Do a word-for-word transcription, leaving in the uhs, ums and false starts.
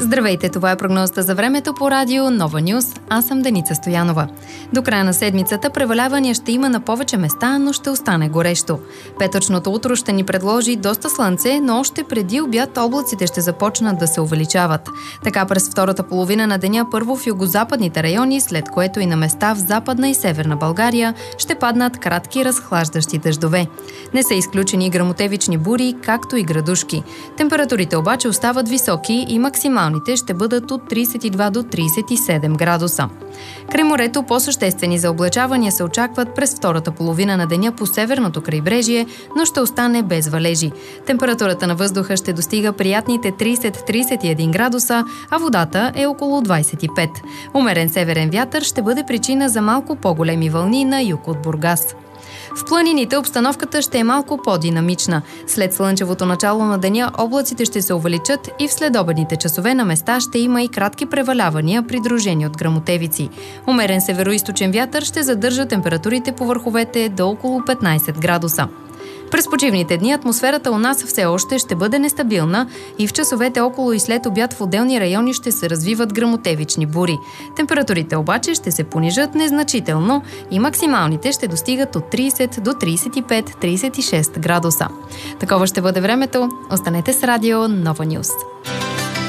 Здравейте, това е прогнозата за времето по радио Нова Нюз. Аз съм Деница Стоянова. До края на седмицата превалявания ще има на повече места, но ще остане горещо. Петъчното утро ще ни предложи доста слънце, но още преди обяд облаците ще започнат да се увеличават. Така през втората половина на деня първо в югозападните райони, след което и на места в Западна и Северна България ще паднат кратки разхлаждащи дъждове. Не са изключени гръмотевични бури, както и градушки. Температурите обаче остават високи и максималните ще бъдат от тридесет и два до тридесет и седем градуса. Край морето по-съществени заоблачавания се очакват през втората половина на деня по северното крайбрежие, но ще остане без валежи. Температурата на въздуха ще достига приятните тридесет до тридесет и един градуса, а водата е около двадесет и пет. Умерен северен вятър ще бъде причина за малко по-големи вълни на юг от Бургас. В планините обстановката ще е малко по-динамична. След слънчевото начало на деня облаците ще се увеличат и в следобедните часове на места ще има и кратки превалявания, придружени от гръмотевици. Умерен североизточен вятър ще задържа температурите по върховете до около петнадесет градуса. През почивните дни атмосферата у нас все още ще бъде нестабилна и в часовете около и след обяд в отделни райони ще се развиват гръмотевични бури. Температурите обаче ще се понижат незначително и максималните ще достигат от тридесет до тридесет и пет до тридесет и шест градуса. Такова ще бъде времето. Останете с радио Нова Нюз.